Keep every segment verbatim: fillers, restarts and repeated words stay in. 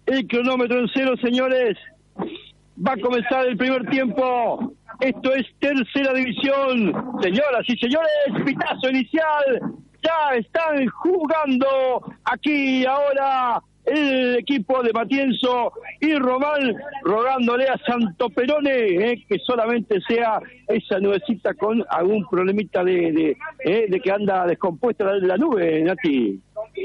el cronómetro en cero, señores. Va a comenzar el primer tiempo. Esto es tercera división. Señoras y señores, pitazo inicial. Ya están jugando aquí ahora el equipo de Matienzo y Román, rogándole a Santo Perone eh, que solamente sea esa nubecita con algún problemita de de, eh, de que anda descompuesta la, la nube, Nati.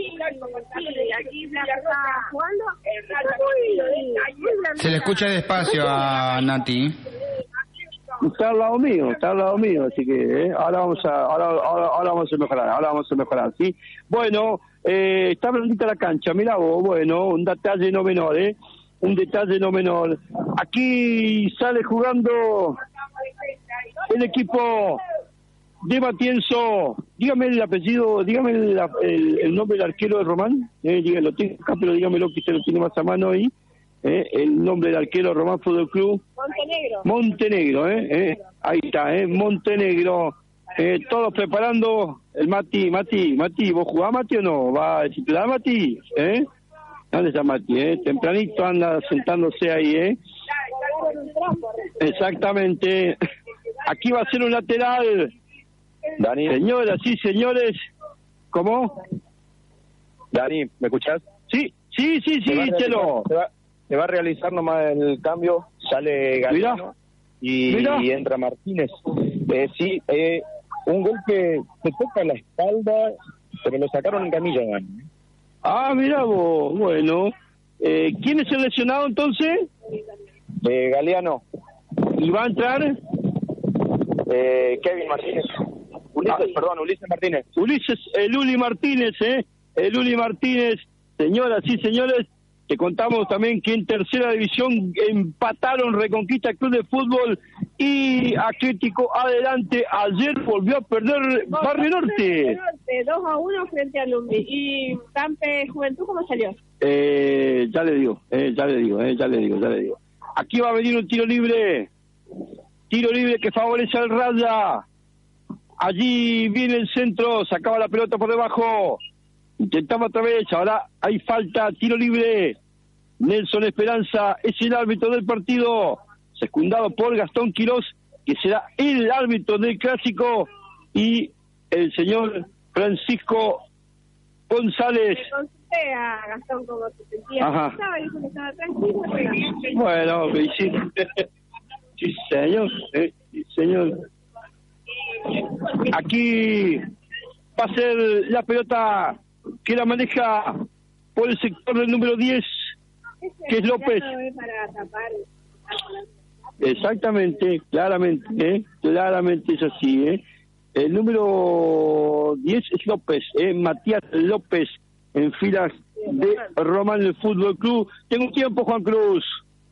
Se le escucha despacio a Nati. Está al lado mío, está al lado mío, así que eh, ahora vamos a ahora, ahora, ahora vamos a mejorar, ahora vamos a mejorar, ¿sí? Bueno, eh, está blandita la cancha, mira vos, bueno, un detalle no menor, ¿eh? Un detalle no menor. Aquí sale jugando el equipo de Matienzo. Dígame el apellido, dígame el, el, el nombre del arquero de Román, eh, dígame, lo tengo acá, pero dígamelo que usted lo tiene más a mano ahí. Eh, el nombre del arquero Román Fútbol Club. Montenegro. Montenegro, eh, eh, ahí está, eh, Montenegro. Eh, todos preparando el Mati, Mati, Mati, ¿vos jugás Mati o no? ¿Va a titular Mati? ¿Eh? ¿Dónde está Mati? Eh? Tempranito anda sentándose ahí, ¿eh? Exactamente. Aquí va a ser un lateral. Dani. Señoras y señores, ¿cómo? Dani, ¿me escuchás? Sí, sí, sí, sí, Chelo. Se va, se va a realizar nomás el cambio, sale Galeano y, y entra Martínez. Eh, sí, eh, un gol que se toca la espalda, pero lo sacaron en camilla, Dani. Ah, mira vos, bueno. Eh, ¿Quién es el lesionado entonces? Eh, Galeano. ¿Y va a entrar? Eh, Kevin Martínez. Ulises, ah, perdón, Ulises Martínez. Ulises, el Uli Martínez, ¿eh? El Uli Martínez. Señoras y señores, te contamos también que en tercera división empataron Reconquista Club de Fútbol y Atlético Adelante. Ayer volvió a perder Barrio Norte. dos a uno frente a Lumbi. ¿Y Campe Juventud cómo salió? Eh, ya le digo, eh, ya le digo, eh, ya le digo, ya le digo. Aquí va a venir un tiro libre. Tiro libre que favorece al Raya. Allí viene el centro, sacaba la pelota por debajo. Intentamos otra vez, ahora hay falta, tiro libre. Nelson Esperanza es el árbitro del partido, secundado por Gastón Quirós, que será el árbitro del clásico, y el señor Francisco González. Le consulté a Gastón cómo se sentía. Ajá. Estaba, dijo que estaba tranquilo. Bueno, sí, sí señor, eh, sí señor. Aquí va a ser la pelota que la maneja por el sector del número diez, que es López. Exactamente, claramente, ¿eh? Claramente es así, ¿eh? El número diez es López, ¿eh? Matías López, en filas de Román del Fútbol Club. Tengo un tiempo, Juan Cruz.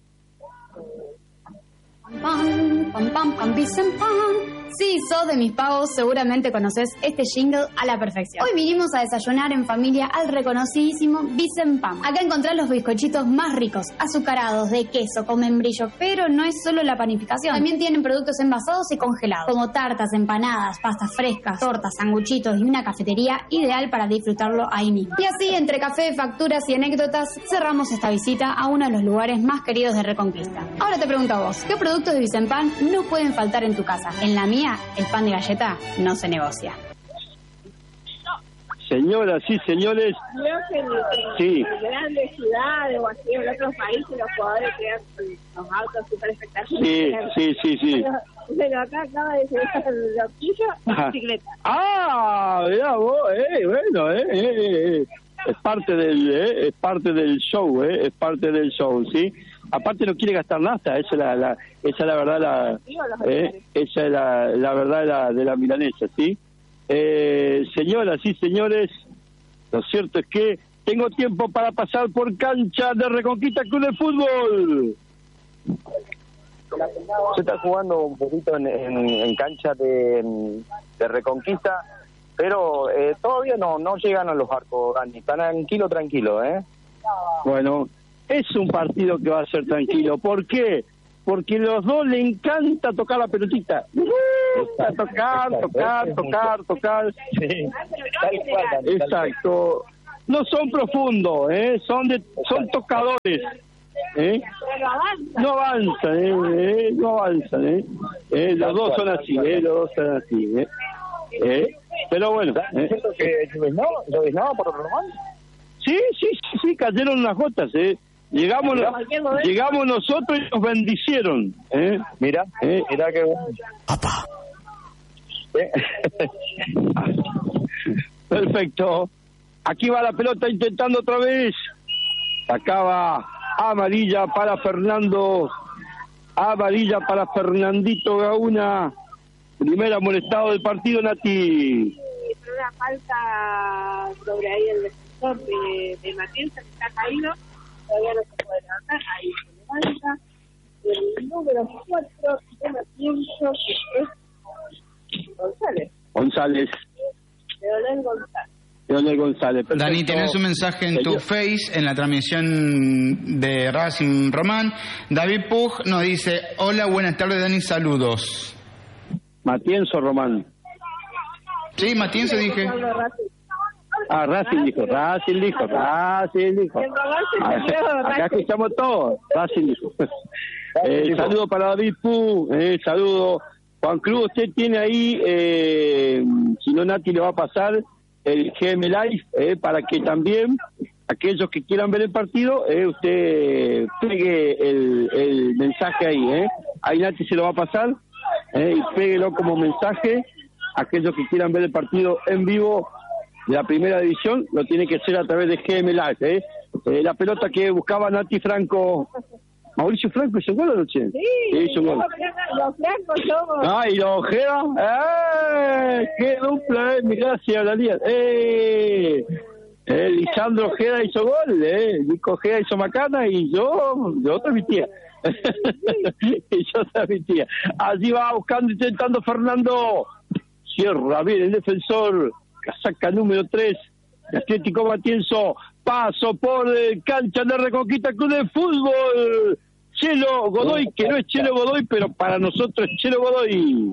Pam, pam, pam, pam, Vicen Pan. Si sos de mis pagos, seguramente conoces este jingle a la perfección. Hoy vinimos a desayunar en familia al reconocidísimo Vicen Pan. Acá encontrás los bizcochitos más ricos, azucarados, de queso, con membrillo, pero no es solo la panificación. También tienen productos envasados y congelados, como tartas, empanadas, pastas frescas, tortas, sanguchitos y una cafetería ideal para disfrutarlo ahí mismo. Y así, entre café, facturas y anécdotas, cerramos esta visita a uno de los lugares más queridos de Reconquista. Ahora te pregunto a vos, ¿qué productos de Vicen Pan no pueden faltar en tu casa? En la mía, el pan de galleta no se negocia. Señoras y señores, creo que en, sí. en grandes ciudades o así en otros países los jugadores quedan con los autos súper espectaculares. Sí, sí, sí, sí. Pero, pero acá acaba de llegar el loquillo en bicicleta. Ah, mirá vos, eh, bueno, eh, eh, eh. Es parte del, eh, es parte del show, eh, es parte del show, ¿sí? Aparte no quiere gastar nada, esa es la, la esa es la verdad, la, eh, esa es la, la verdad de la, de la milanesa, ¿sí? Eh, señoras y señores, lo cierto es que tengo tiempo para pasar por cancha de Reconquista Club de Fútbol. Se está jugando un poquito en, en, en cancha de, de Reconquista, pero eh, todavía no no llegan a los arcos, Dani. Están tranquilo, tranquilo, ¿eh? Bueno, es un partido que va a ser tranquilo. ¿Por qué? Porque los dos le encanta tocar la pelotita. Uh, tocar, tocar, tocar, tocar. Sí. Tal cual, Dani, exacto. no son profundos, ¿eh? son de, son tocadores. ¿Eh? No avanzan, ¿eh? ¿Eh? no avanzan, ¿eh? ¿Eh? los dos son así, ¿eh? los dos son así, ¿eh? ¿Eh? pero bueno. ¿Eh? que lloviznaba por otro lado? Sí, sí, sí, sí, cayeron unas gotas, ¿eh? Llegamos, llegamos nosotros y nos bendicieron, ¿eh? Mira, ¿eh? mira que bueno. ¡Papá! ¿Eh? Perfecto. Aquí va la pelota intentando otra vez. Acaba amarilla para Fernando. Amarilla para Fernandito Gauna. Primer amonestado del partido, Nati. Sí, pero una falta sobre ahí el defensor de, de Matienza, que está caído. Todavía no se puede levantar. Ahí se levanta. El número cuatro de Matienza, que es González. González. Leonel González. Leonel González. Perfecto. Dani, tenés un mensaje en tu Face, en la transmisión de Racing Román. David Pug nos dice: hola, buenas tardes, Dani, saludos. Matienzo Román. Sí, Matienzo dije. Ah, Racing dijo, Racing dijo, Racing dijo. Acá escuchamos todos, Racing dijo. Eh, saludo para David Pug, eh, saludo. Juan Cruz, usted tiene ahí, eh, si no Nati le va a pasar, el G M Live, eh, para que también aquellos que quieran ver el partido, eh, usted pegue el, el mensaje ahí, eh. Ahí Nati se lo va a pasar, eh, y péguelo como mensaje. Aquellos que quieran ver el partido en vivo de la primera división, lo tiene que hacer a través de G M Live, eh. Eh, la pelota que buscaba Nati Franco. Mauricio Franco hizo gol anoche. Sí, sí hizo gol. Los francos somos. Ah, y los Ojeda. ¡Eh! ¡Qué dupla, eh! Gracias, Dalía. ¡Eh! eh! Lisandro Ojeda hizo gol, ¿eh? Nico Ojeda hizo macana y yo, yo transmitía. y yo transmitía. Allí va buscando, intentando Fernando. Cierra bien el defensor. Casaca número tres. Atlético Matienzo. Paso por eh, cancha de Reconquista Club de Fútbol. Chelo Godoy, que no es Chelo Godoy, pero para nosotros es Chelo Godoy.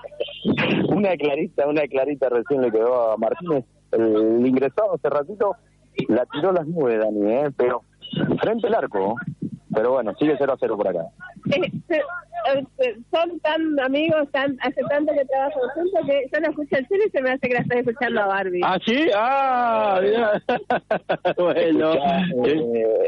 Una clarita, una clarita recién le quedó a Martínez. El ingresado hace ratito la tiró a las nubes, Dani, ¿eh? Pero frente al arco. Pero bueno, sigue cero a cero por acá. Eh, eh, son tan amigos, tan, hace tanto que trabajan juntos que yo no escucho el cine y se me hace que la estoy escuchando a Barbie. ¿Ah, sí? Ah, mira. Bueno. Eh,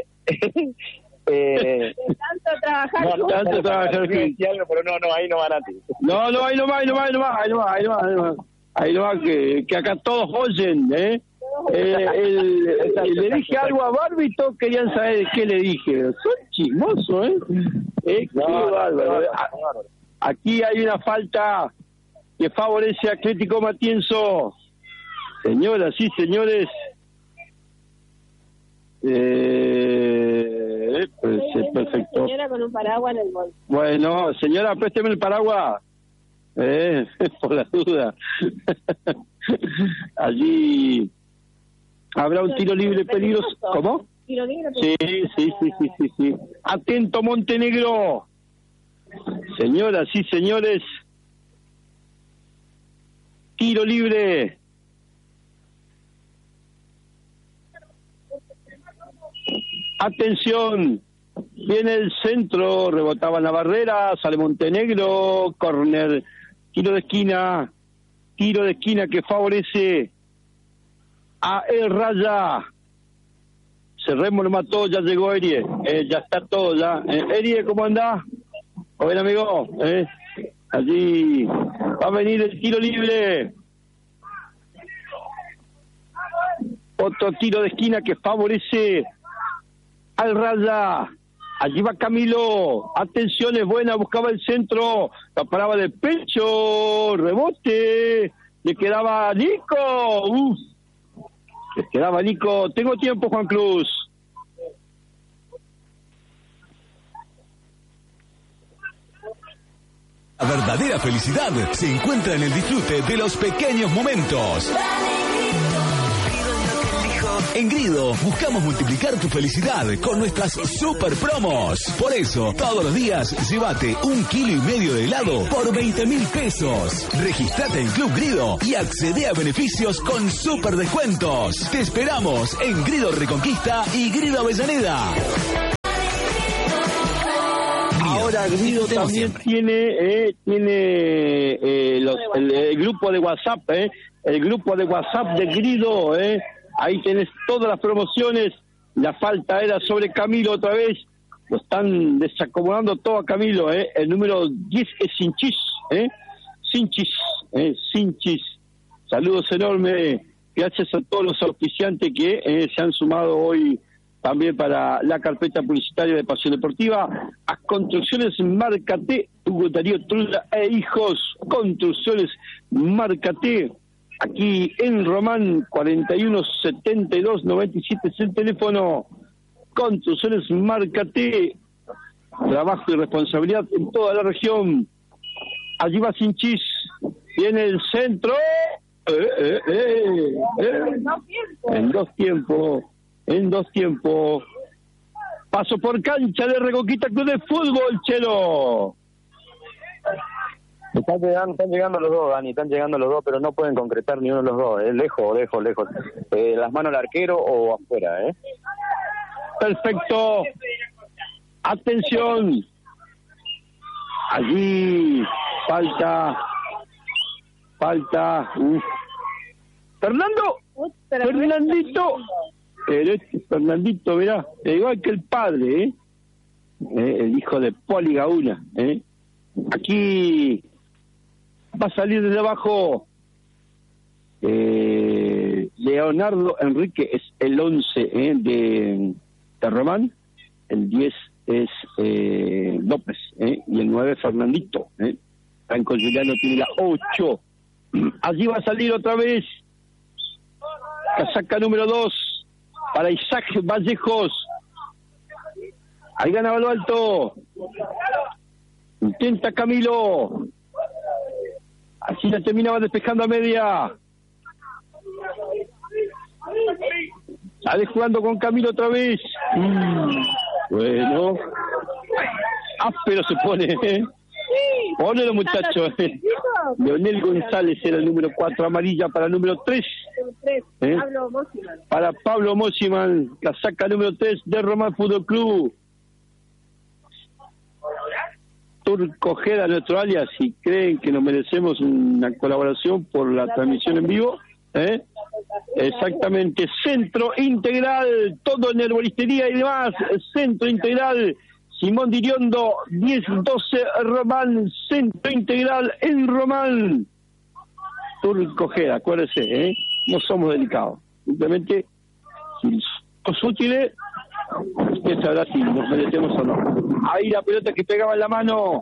eh, de tanto trabajar no, juntos. Tanto trabajar juntos. Pero no, no, ahí no van a ti. No, no, ahí no va, ahí no va, ahí no va, ahí no va, ahí no va, ahí no va. Ahí no va, que, que acá todos oyen, ¿eh? Eh, el, el, le dije algo a Barbie y todos querían saber qué le dije. Son chismosos, ¿eh? eh no, qué no, bárbaro. no, no, no. Aquí hay una falta que favorece a Atlético Matienzo. Señoras y señores. Eh, pues, es perfecto. Señora con un paraguas en el bolso. Bueno, señora, présteme el paraguas. Eh, por la duda. Allí habrá un tiro libre peligroso. ¿Cómo? Tiro libre Sí, sí, sí, sí, sí, sí. Atento Montenegro. Señoras y señores. Tiro libre. Atención. Viene el centro, rebotaba en la barrera, sale Montenegro, córner, tiro de esquina, tiro de esquina que favorece a El Raya. Cerremos, lo mató, ya llegó Erie, eh, ya está todo ya. Eh, Erie, ¿cómo andás? Buen amigo, eh. Allí va a venir el tiro libre. Otro tiro de esquina que favorece al Raya. Allí va Camilo, atención, es buena, buscaba el centro, la paraba de pecho, rebote, le quedaba Nico, uf, le quedaba Nico, tengo tiempo, Juan Cruz. La verdadera felicidad se encuentra en el disfrute de los pequeños momentos. En Grido buscamos multiplicar tu felicidad con nuestras super promos. Por eso, todos los días, llévate un kilo y medio de helado por veinte mil pesos. Registrate en Club Grido y accede a beneficios con super descuentos. Te esperamos en Grido Reconquista y Grido Avellaneda. Ahora Grido también siempre. tiene eh, tiene eh, los, el, el grupo de WhatsApp, eh, el grupo de WhatsApp de Grido, eh. Ahí tenés todas las promociones. La falta era sobre Camilo otra vez. Lo están desacomodando todo a Camilo, eh. El número diez es Sinchis, eh. Sinchis, eh, Sinchis. Saludos enormes. Gracias a todos los auspiciantes que eh, se han sumado hoy también para la carpeta publicitaria de Pasión Deportiva. A Construcciones Márcate, Hugo Darío Trulla e Hijos. Construcciones Márcate, aquí en Román, cuarenta y uno setenta y dos noventa y siete es el teléfono. Construcciones Márcate, trabajo y responsabilidad en toda la región. Allí va Sinchis, viene el centro. Eh, eh, eh, eh. En dos tiempos. En dos tiempos. Paso por cancha de Reconquista Club de Fútbol, Chelo. Están llegando, están llegando los dos, Dani, están llegando los dos, pero no pueden concretar ni uno de los dos. Es lejos, lejos, lejos. Eh, las manos al arquero o afuera, ¿eh? Perfecto. Atención. Allí falta. Falta. Uf. Fernando. Fernandito. Este Fernandito, verá, igual que el padre, ¿eh? ¿eh? El hijo de Poli Gauna, ¿eh? Aquí va a salir desde abajo eh, Leonardo Enrique, es el once ¿eh? de, de Román, el diez es eh, López, ¿eh? y el nueve Fernandito, ¿eh? Franco Juliano tiene la ocho. Allí va a salir otra vez casaca número dos para Isaac Vallejos. Ahí ganaba lo alto. Intenta Camilo. Así la terminaba despejando a media. Sale jugando con Camilo otra vez. Mm, bueno. Áspero se pone, ¿eh? Ponelo, muchachos. Eh. Leonel González era el número cuatro, amarilla para el número tres. ¿Eh? Para Pablo Mosiman, casaca número tres de Román Fútbol Club. Turco Ojeda, nuestro alias, si creen que nos merecemos una colaboración por la transmisión en vivo, ¿eh? Exactamente, Centro Integral, todo en herboristería y demás, Centro Integral, Simón Diriondo, diez doce Román, Centro Integral en Román. Turco Ojeda, acuérdense, ¿eh? No somos delicados, simplemente, si somos útiles, usted sabrá si nos merecemos o no. Ahí la pelota que pegaba en la mano.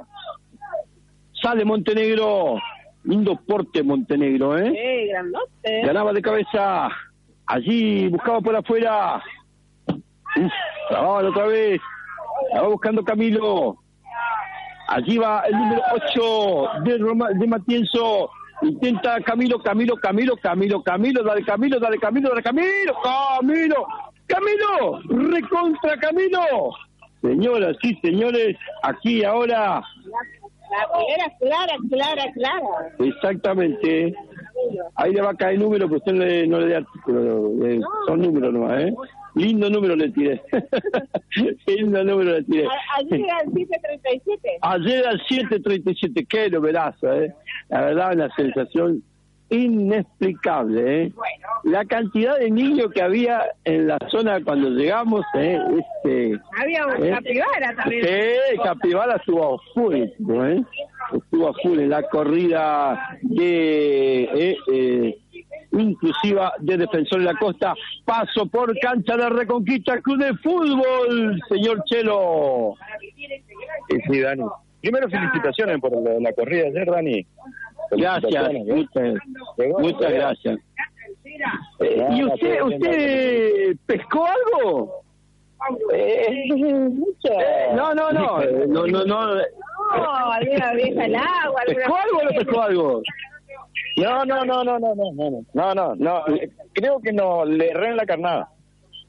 Sale Montenegro. Lindo porte Montenegro, ¿eh? Sí, grandote. Ganaba de cabeza. Allí buscaba por afuera. Uf, trababan otra vez. Estaba buscando Camilo. Allí va el número ocho de, Roma, de Matienzo. Intenta Camilo, Camilo, Camilo, Camilo, Camilo, dale Camilo, dale Camilo, dale Camilo, Camilo, Camilo, recontra Camilo. Señoras y señores, aquí ahora. La, la primera clara, clara, clara. Exactamente. Ahí le va a caer número, pero usted no le, no le dé artículo, eh, no. Son números nomás, ¿eh? Lindo número le tiré. Lindo número le tiré. Ayer era el siete treinta y siete. Ayer era el siete treinta y siete, qué novelazo, ¿eh? La verdad, una sensación inexplicable, ¿eh? Bueno. La cantidad de niños que había en la zona cuando llegamos, ¿eh? Este, había un ¿eh? capibara también. Sí, capibara estuvo a full, ¿eh? Estuvo a full en la corrida de eh, eh, inclusiva de Defensor de la Costa. Paso por cancha de Reconquista Club de Fútbol, señor Chelo. Sí, sí, Dani. Primero, felicitaciones por la, la corrida de ayer, Dani. Gracias, muchas, muchas gracias. Eh, ¿Y usted usted pescó algo? Eh, no, no, no, no, no, no. No, alguna vez al agua. ¿Pescó algo o no pescó algo? No, no, no, no, no, no, no, no, no, no, creo que no, le erré en la carnada.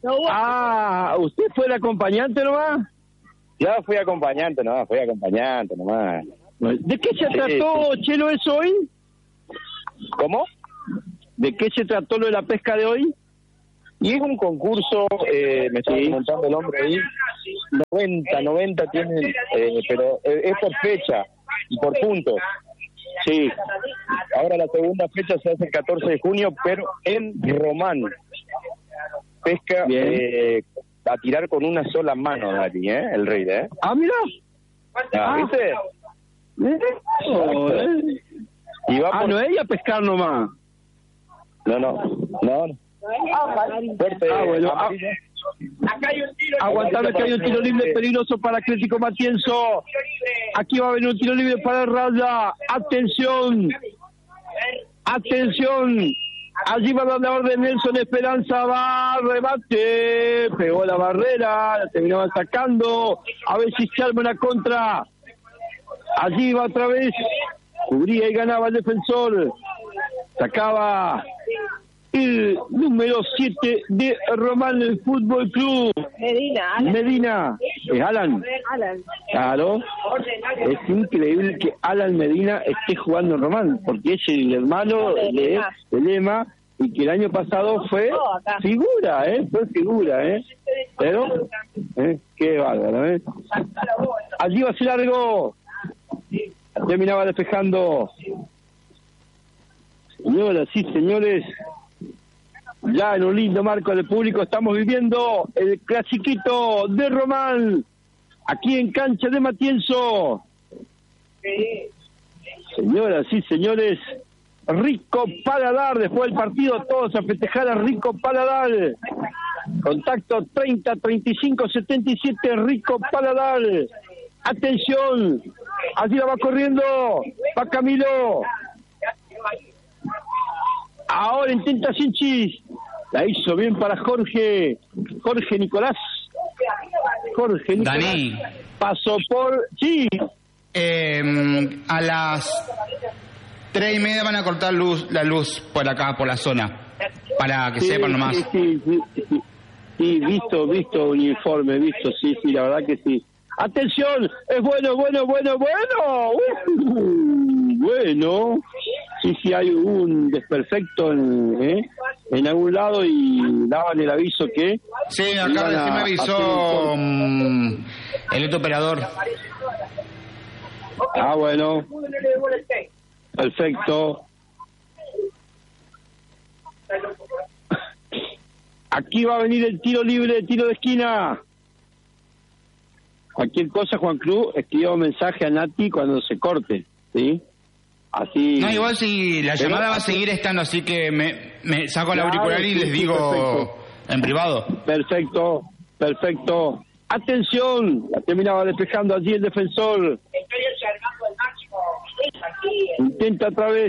Ah, ¿usted fue el acompañante nomás? Yo fui acompañante nomás, fui acompañante nomás. ¿De qué se trató, sí, sí. Chelo, eso hoy? ¿Cómo? ¿De qué se trató lo de la pesca de hoy? Y es un concurso, eh, me estoy comentando el hombre ahí, noventa, noventa tienen, eh, pero es por fecha y por puntos. Sí. Ahora la segunda fecha se hace el catorce de junio, pero en Román. Pesca eh, a tirar con una sola mano, Dani, ¿eh? El rey, ¿eh? Ah, mira. Ah, ¿viste? Oh, eh. Y va ah, por... no es a pescar nomás. No, no, no. Fuerte, ah, bueno. Ah, acá hay un tiro. Aguantame, que hay un tiro libre peligroso para Atlético Matienzo. Aquí va a haber un tiro libre para Raya. Atención. Atención. Allí va a dar la orden Nelson Esperanza. Va, remate. Pegó la barrera. La terminaba sacando. A ver si se arma una contra. Allí va otra vez. Cubría y ganaba el defensor. Sacaba el número siete de Román el Fútbol Club. Medina, Alan. Medina, es Alan. Alan. Claro. Es increíble que Alan Medina esté jugando en Román, porque es el hermano de, de Lema, y que el año pasado fue figura, ¿eh? Fue figura, ¿eh? Pero, ¿eh? Qué bárbaro, ¿eh? Allí va a ser largo. Terminaba despejando. Señoras y señores, ya en un lindo marco del público estamos viviendo el clasiquito de Román, aquí en cancha de Matienzo. Señoras y señores, rico paladar, después del partido todos a festejar a rico paladar. Contacto treinta, treinta y cinco, setenta y siete, rico paladar. Atención, así la va corriendo, va Camilo. Ahora intenta Sinchis. La hizo bien para Jorge. Jorge Nicolás. Jorge Nicolás. Dani. Pasó por... Sí. Eh, a las tres y media van a cortar luz, la luz por acá, por la zona. Para que sí, sepan nomás. Sí, sí, sí, sí. Sí, visto, visto uniforme, visto, sí, sí, la verdad que sí. Atención, es bueno, bueno, bueno, bueno. Uh, bueno. Sí, sí, hay un desperfecto en, ¿eh? en algún lado y daban el aviso que... Sí, acá sí me avisó um, el otro operador. Ah, bueno. Perfecto. Aquí va a venir el tiro libre, el tiro de esquina. Cualquier cosa, Juan Cruz, escriba un mensaje a Nati cuando se corte, ¿sí? Así... No, igual si la llamada Pero, va a seguir estando, así que me, me saco el auricular y les digo perfecto. En privado. Perfecto, perfecto. Atención, la terminaba despejando allí el defensor. Estoy observando el máximo. Intenta otra vez.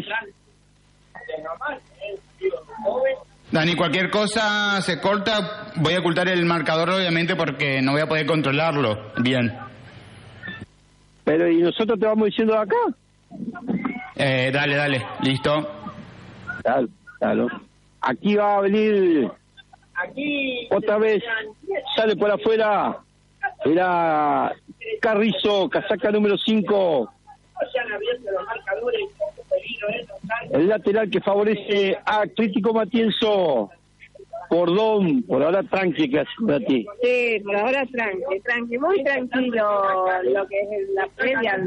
Dani, cualquier cosa se corta, voy a ocultar el marcador obviamente porque no voy a poder controlarlo bien. Pero ¿y nosotros te vamos diciendo de acá? Eh, dale, dale, listo. Claro, claro. Aquí va a venir Aquí otra vez, sale por afuera, era Carrizo, casaca número cinco. El lateral que favorece a Atlético Matienzo. Cordón, por ahora tranqui, clásico de ti. Sí, por ahora tranqui, tranqui, muy tranquilo lo que es la previa.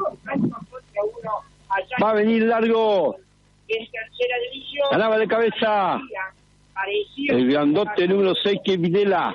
Va a venir largo. Ganaba de cabeza. El grandote número seis que es Videla.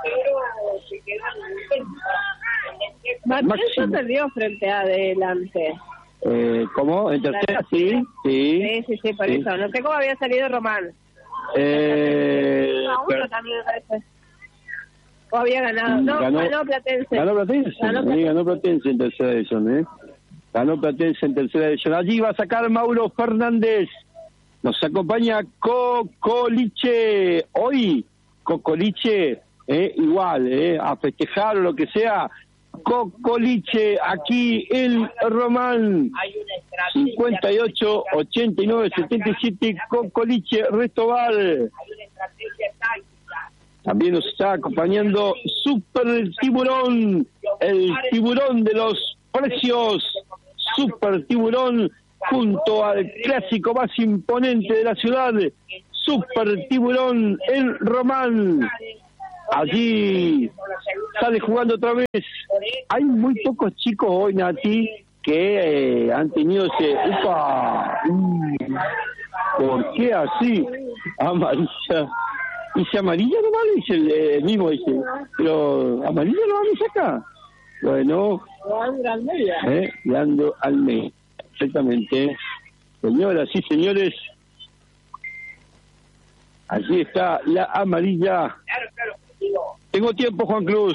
Matienzo perdió frente a adelante. Eh, ¿Cómo? ¿En tercera? Sí, sí. Sí, sí, sí, por sí. Eso. No sé cómo había salido Román. Eh, no, uno pero... también parece. O había ganado. No, ganó, ganó Platense. Ganó Platense. Ganó Platense. Sí, ganó Platense en tercera edición, ¿eh? Ganó Platense en tercera edición. Allí va a sacar Mauro Fernández. Nos acompaña Cocoliche. Hoy, Cocoliche, eh, igual, eh, a festejar o lo que sea. Cocoliche, aquí el Román. cincuenta y ocho, ochenta y nueve, setenta y siete, Cocoliche, Restobal. También nos está acompañando Super Tiburón, el tiburón de los precios. Super Tiburón, junto al clásico más imponente de la ciudad, Super Tiburón en Román. Allí sale jugando otra vez. Hay muy pocos chicos hoy, Nati, que eh, han tenido ese... ¡Upa! ¿Por qué así? Amarilla. Dice amarilla nomás, dice el, el mismo, dice. Pero amarilla no vamos acá. Bueno. Leandro Almeida. ¿Eh? Leandro Almeida. Exactamente. Señoras y señores, allí está la amarilla. Claro, claro. Tengo tiempo, Juan Cruz.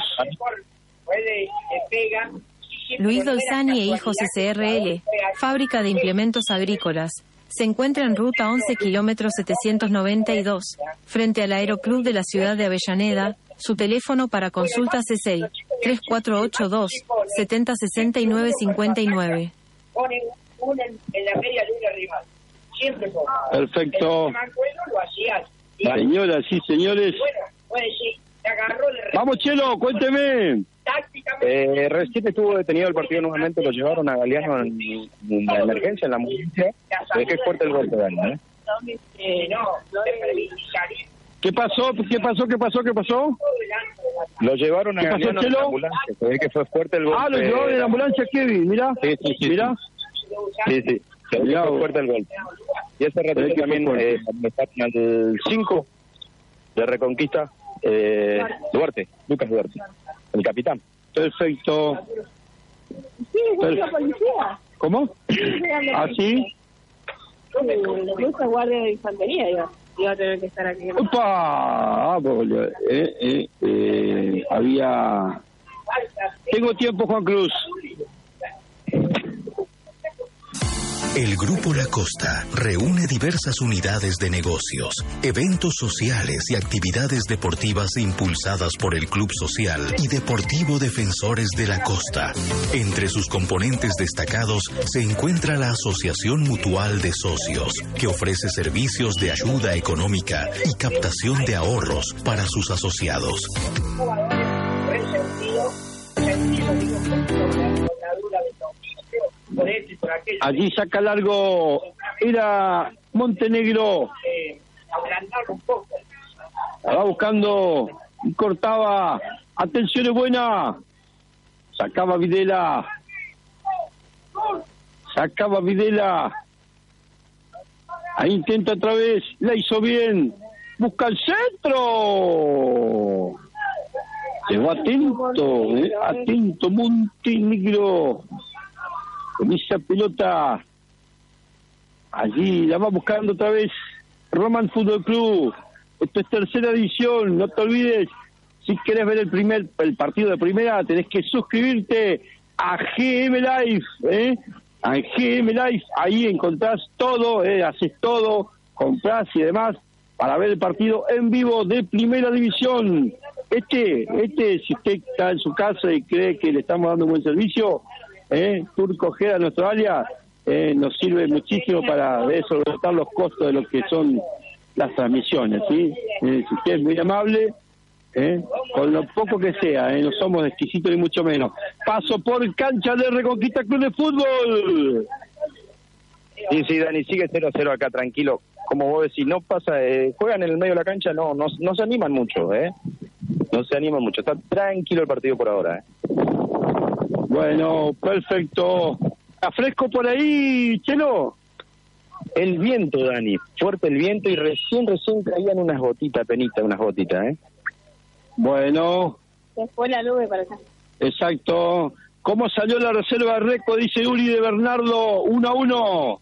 Luis Dolzani e Hijos S R L, fábrica de implementos agrícolas. Se encuentra en ruta once kilómetros setecientos noventa y dos, frente al Aeroclub de la ciudad de Avellaneda. Su teléfono para consultas es el tres cuatro ocho dos, siete cero seis nueve cinco nueve. Perfecto. Señoras y señores. Vamos, Chelo, cuénteme. Eh, recién estuvo detenido el partido nuevamente, lo llevaron a Galeano en, en la emergencia, en la ambulancia. Es que es fuerte el golpe, Dani, ¿eh? ¿Qué pasó? ¿Qué pasó? ¿Qué pasó? ¿Qué pasó? Lo llevaron a Galeano en la ambulancia. Se ve que fue fuerte el golpe. Ah, lo llevaron en la ambulancia, Kevin, mira. Sí, sí, sí. Mira. Sí, sí. Se ve que fue fuerte el golpe. Y ese ratito también eh, me sacan al cinco de Reconquista. Eh, Duarte, Lucas Duarte, el capitán. Perfecto. Sí, es la policía. ¿Cómo? ¿Ah, sí? Incluso guardia de infantería, iba, iba a tener que estar aquí. ¡Opa! Ah, eh, eh, eh, había... Tengo tiempo, Juan Cruz. El Grupo La Costa reúne diversas unidades de negocios, eventos sociales y actividades deportivas impulsadas por el Club Social y Deportivo Defensores de la Costa. Entre sus componentes destacados se encuentra la Asociación Mutual de Socios, que ofrece servicios de ayuda económica y captación de ahorros para sus asociados. Allí saca largo, era Montenegro. Estaba buscando y cortaba. Atención, es buena. Sacaba Videla. Sacaba Videla. Ahí intenta otra vez. La hizo bien. Busca el centro. Llegó atento, eh, atento Montenegro. Con esa pelota, allí la va buscando otra vez Román Fútbol Club. Esto es tercera división, no te olvides, si querés ver el primer el partido de primera, tenés que suscribirte a G M Live, ¿eh? A G M Live, ahí encontrás todo, ¿eh? Haces todo, comprás y demás, para ver el partido en vivo de primera división. Este, este, si usted está en su casa y cree que le estamos dando un buen servicio, Eh, Turco Ojeda, nuestro alias, eh, nos sirve muchísimo para eh, solventar los costos de lo que son las transmisiones, ¿sí? Eh, si usted es muy amable, eh, con lo poco que sea, eh, no somos exquisitos ni mucho menos. Paso por cancha de Reconquista Club de Fútbol. Sí, sí, Dani, sigue cero a cero acá, tranquilo. Como vos decís, no pasa, eh, juegan en el medio de la cancha, no, no, no se animan mucho, ¿eh? No se animan mucho, está tranquilo el partido por ahora, ¿eh? Bueno, perfecto. ¿Está fresco por ahí, Chelo? El viento, Dani, fuerte el viento y recién, recién caían unas gotitas, penita, unas gotitas, ¿eh? Bueno. Se fue la nube para acá. Exacto. ¿Cómo salió la reserva de Reco? Dice Uri de Bernardo, uno a uno.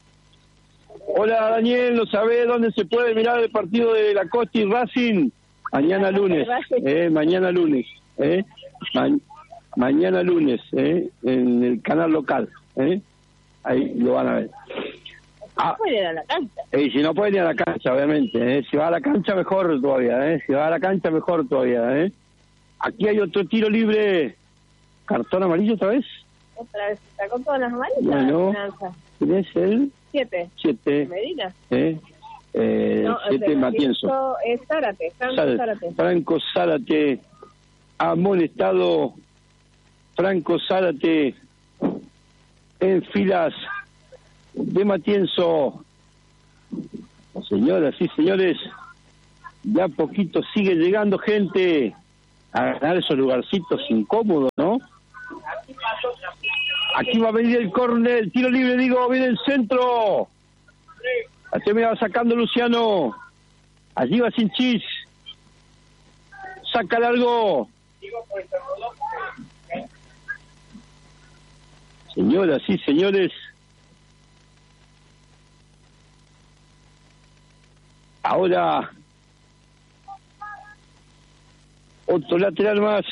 Hola, Daniel, ¿no sabés dónde se puede mirar el partido de la Costa y Racing? Mañana lunes, eh, mañana lunes, eh. Ma- mañana lunes, eh, en el canal local, eh. Ahí lo van a ver. Ah, puede ir a la cancha. Y si no puede ir a la cancha, obviamente, eh. Si va a la cancha, mejor todavía, eh. Si va a la cancha, mejor todavía, eh. Aquí hay otro tiro libre. ¿Cartón amarillo otra vez? Otra vez, está con todas las amarillas. Bueno, ¿quién es el? Siete. Siete. Medina. ¿Eh? Eh, No, siete Matienzo. Es Zárate, Franco Zárate. Franco Zárate, amonestado. Franco Zárate en filas de Matienzo. Señoras y señores, ya poquito sigue llegando gente a ganar esos lugarcitos incómodos, ¿no? Aquí va a venir el córner, el tiro libre, digo, viene el centro. Así me va sacando Luciano. Allí va Sinchis. Saca largo. Señoras y señores, ahora otro lateral más.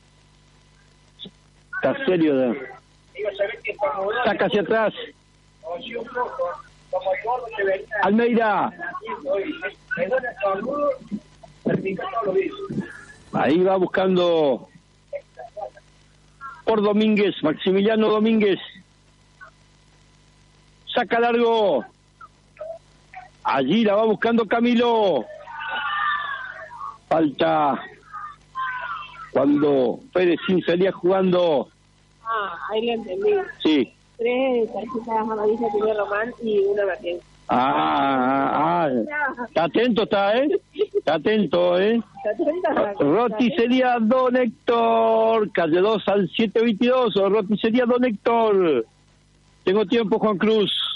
Está serio. ¿no? Saca hacia atrás. Almeida. Ahí va buscando por Domínguez, Maximiliano Domínguez. Saca largo. Allí la va buscando Camilo. Falta cuando Pérez Sin salía jugando. Ah, ahí lo entendí. Sí. Tres tarjetas amarillas tiene Román y una Matienzo. Ah, ah, ah, está atento, está, ¿eh? Está atento, ¿eh? Roticería Don Héctor, calle dos al siete veintidós, Roticería Don Héctor. Tengo tiempo, Juan Cruz.